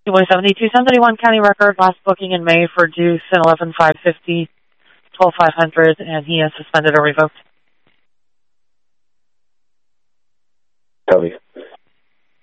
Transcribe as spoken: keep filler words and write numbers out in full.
Two seventy-two seventy-one County Record, last booking in May for Deuce in eleven five fifty, twelve five hundred, and he is suspended or revoked. Copy.